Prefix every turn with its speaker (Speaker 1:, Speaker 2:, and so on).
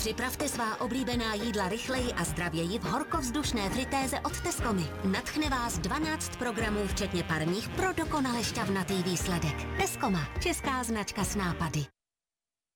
Speaker 1: Připravte svá oblíbená jídla rychleji a zdravěji v horkovzdušné fritéze od Tescomy. Nadchne vás 12 programů, včetně parních, pro dokonale šťavnatý výsledek. Tescoma, česká značka s nápady.